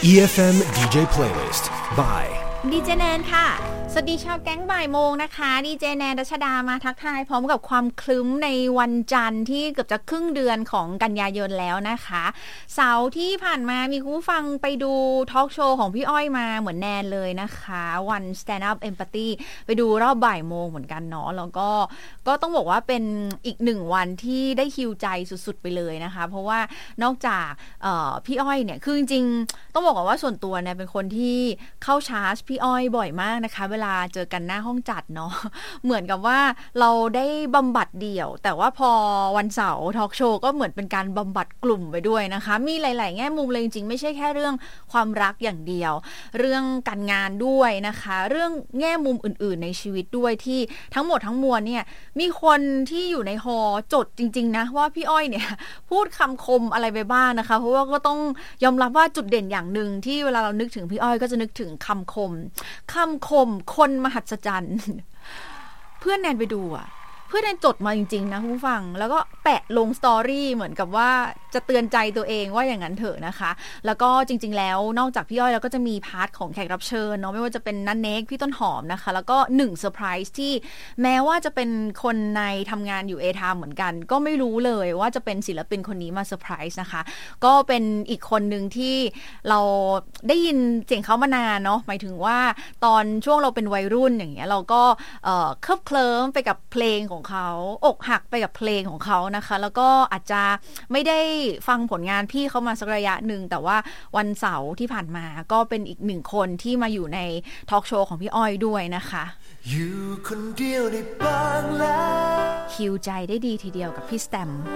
EFM DJ Playlist by ดีเจแนนค่ะสวัสดีชาวแก๊งบ่ายโมงนะคะดีเจแนนรัชดามาทักทายพร้อมกับความคลึ้มในวันจันทร์ที่เกือบจะครึ่งเดือนของกันยายนแล้วนะคะเสาร์ที่ผ่านมามีคุณผู้ฟังไปดูทอล์กโชว์ของพี่อ้อยมาเหมือนแนนเลยนะคะวัน Stand Up Empathy ไปดูรอบบ่ายโมงเหมือนกันเนาะแล้วก็ต้องบอกว่าเป็นอีกหนึ่งวันที่ได้ฮิวใจสุดๆไปเลยนะคะเพราะว่านอกจากพี่อ้อยเนี่ยคือจริงๆต้องบอกว่าส่วนตัวเนี่ยเป็นคนที่เข้าชาร์จพี่อ้อยบ่อยมากนะคะเวลาเจอกันหน้าห้องจัดเนาะเหมือนกับว่าเราได้บำบัดเดี่ยวแต่ว่าพอวันเสาร์ทอล์กโชว์ก็เหมือนเป็นการบำบัดกลุ่มไปด้วยนะคะมีหลายๆแง่มุมเลยจริงๆไม่ใช่แค่เรื่องความรักอย่างเดียวเรื่องการงานด้วยนะคะเรื่องแง่มุมอื่นๆในชีวิตด้วยที่ทั้งหมดทั้งมวลเนี่ยมีคนที่อยู่ในฮอจดจริงๆนะว่าพี่อ้อยเนี่ยพูดคำคมอะไรไปบ้างนะคะเพราะว่าก็ต้องยอมรับว่าจุดเด่นอย่างหนึ่งที่เวลาเรานึกถึงพี่อ้อยก็จะนึกถึงคำคมคนมหัศจรรย์เพื่อนแนนไปดูเพื่อนแนนจดมาจริงๆนะคุณผู้ฟังแล้วก็แปะลงสตอรี่เหมือนกับว่าจะเตือนใจตัวเองว่าอย่างนั้นเถอะนะคะแล้วก็จริงๆแล้วนอกจากพี่อ้อยแล้วก็จะมีพาร์ทของแขกรับเชิญเนาะไม่ว่าจะเป็นนันเนกพี่ต้นหอมนะคะแล้วก็1เซอร์ไพรส์ที่แม้ว่าจะเป็นคนในทำงานอยู่ A-Time เหมือนกันก็ไม่รู้เลยว่าจะเป็นศิลปินคนนี้มาเซอร์ไพรส์นะคะก็เป็นอีกคนนึงที่เราได้ยินเสียงเขามานานเนาะหมายถึงว่าตอนช่วงเราเป็นวัยรุ่นอย่างเงี้ยเราก็เคลิ้มเคลิ้มไปกับเพลงของเขาอกหักไปกับเพลงของเขานะคะแล้วก็อาจจะไม่ได้ฟังผลงานพี่เขามาสักระยะหนึ่งแต่ว่าวันเสาร์ที่ผ่านมาก็เป็นอีกหนึ่งคนที่มาอยู่ในทอล์กโชว์ของพี่อ้อยด้วยนะคะอยู่คนเดียวในบางแล้วฮิวใจได้ดีทีเดียวกับพี่สแตม